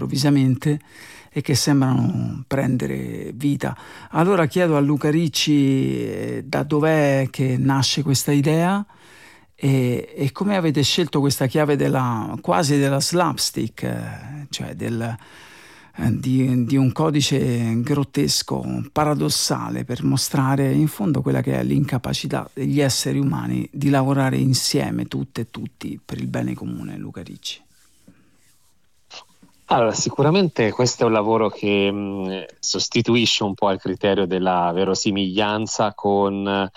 improvvisamente e che sembrano prendere vita. Allora chiedo a Luca Ricci da dov'è che nasce questa idea e come avete scelto questa chiave quasi della slapstick, cioè di un codice grottesco, paradossale, per mostrare in fondo quella che è l'incapacità degli esseri umani di lavorare insieme, tutte e tutti, per il bene comune. Luca Ricci. Allora, sicuramente questo è un lavoro che sostituisce un po' il criterio della verosimiglianza con,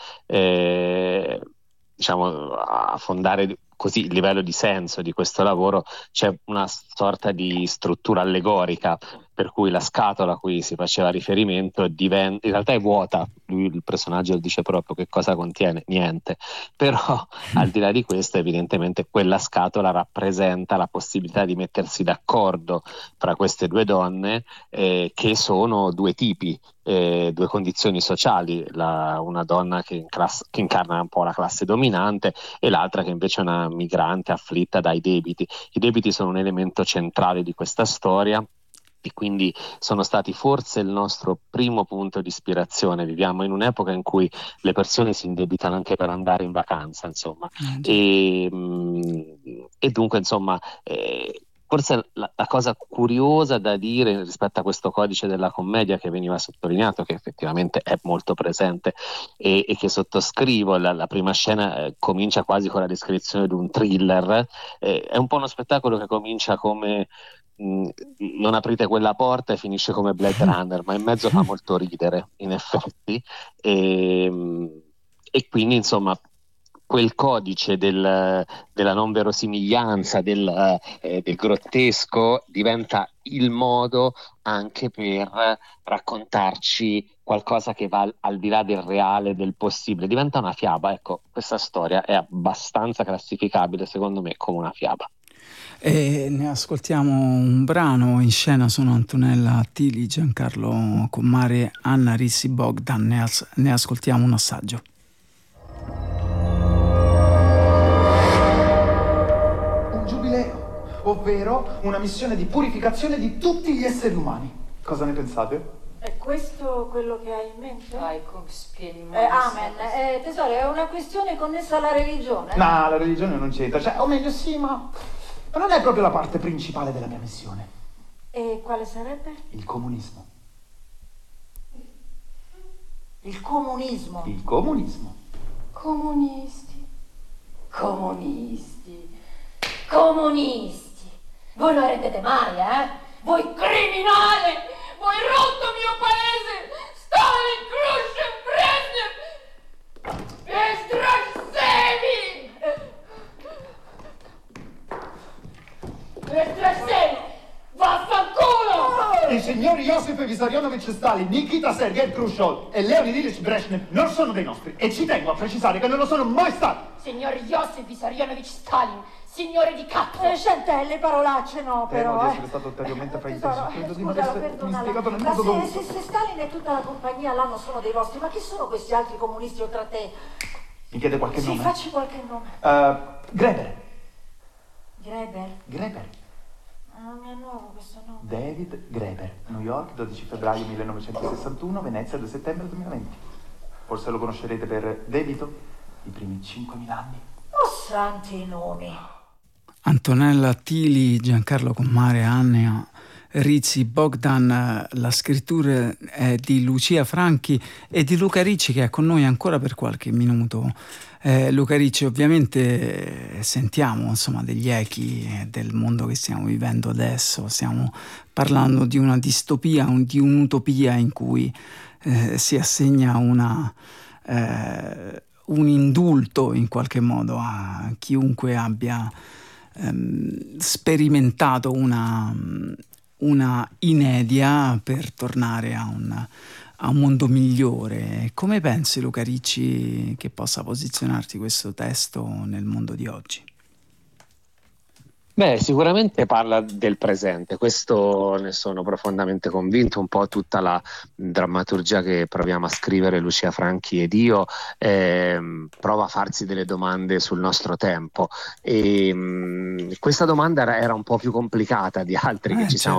diciamo, a fondare così il livello di senso di questo lavoro. C'è una sorta di struttura allegorica, per cui la scatola a cui si faceva riferimento in realtà è vuota. Lui, il personaggio, dice proprio che cosa contiene: niente. Però al di là di questo, evidentemente quella scatola rappresenta la possibilità di mettersi d'accordo fra queste due donne, che sono due tipi, due condizioni sociali, una donna che incarna un po' la classe dominante e l'altra che invece è una migrante afflitta dai debiti. I debiti sono un elemento centrale di questa storia e quindi sono stati forse il nostro primo punto di ispirazione. Viviamo in un'epoca in cui le persone si indebitano anche per andare in vacanza, insomma, e dunque, insomma, forse la cosa curiosa da dire rispetto a questo codice della commedia che veniva sottolineato, che effettivamente è molto presente e che sottoscrivo, la prima scena comincia quasi con la descrizione di un thriller, è un po' uno spettacolo che comincia come non aprite quella porta e finisce come Blade Runner, ma in mezzo fa molto ridere, in effetti, e quindi, insomma, quel codice della non verosimiglianza, del grottesco, diventa il modo anche per raccontarci qualcosa che va al di là del reale, del possibile. Diventa una fiaba. Ecco, questa storia è abbastanza classificabile, secondo me, come una fiaba. E ne ascoltiamo un brano. In scena sono Antonella Attili, Giancarlo Commare, Anna Rizzi Bogdan. Ne ascoltiamo un assaggio. Un giubileo, ovvero una missione di purificazione di tutti gli esseri umani. Cosa ne pensate? È questo quello che hai in mente? Dai, come spieghi? Amen. Tesoro, è una questione connessa alla religione? No, la religione non c'entra. Cioè, o meglio sì, ma non è proprio la parte principale della mia missione. E quale sarebbe? Il comunismo. Il comunismo? Il comunismo. Comunisti. Comunisti. Comunisti. Voi non rendete mai, eh? Voi criminali! Voi rotto mio paese! Stalin, Khrushchev, Brezhnev! E Strassevi! Vaffanculo! I signori Josip Vissarionovich Stalin, Nikita Sergei Khrushchev e Leonid Ilyich Brezhnev non sono dei nostri e ci tengo a precisare che non lo sono mai stati. Signor Josip Vissarionovich Stalin, signore di cazzo! Sciantelle, parolacce no, però. Temo di essere stato ulteriormente frainteso. Credo di non essere spiegato nel Ma modo dovuto. se Stalin e tutta la compagnia là non sono dei vostri, ma chi sono questi altri comunisti oltre a te? Mi chiede qualche nome? Sì, facci qualche nome. Greber. Greber? Non mi è nuovo questo nome. David Greber, New York, 12 febbraio 1961, Venezia, 2 settembre 2020. Forse lo conoscerete per debito, i primi 5.000 anni. Oh, santi nomi. Antonella Attili, Giancarlo Commare, Anna Rizzi Bogdan. La scrittura è di Lucia Franchi e di Luca Ricci, che è con noi ancora per qualche minuto. Luca Ricci, ovviamente sentiamo insomma degli echi del mondo che stiamo vivendo adesso. Stiamo parlando di una distopia, di un'utopia in cui si assegna un indulto in qualche modo a chiunque abbia sperimentato una inedia per tornare a un mondo migliore. Come pensi, Luca Ricci, che possa posizionarti questo testo nel mondo di oggi? Beh, sicuramente parla del presente, questo ne sono profondamente convinto. Un po' tutta la drammaturgia che proviamo a scrivere Lucia Franchi ed io prova a farsi delle domande sul nostro tempo e questa domanda era un po' più complicata di altri che ci siamo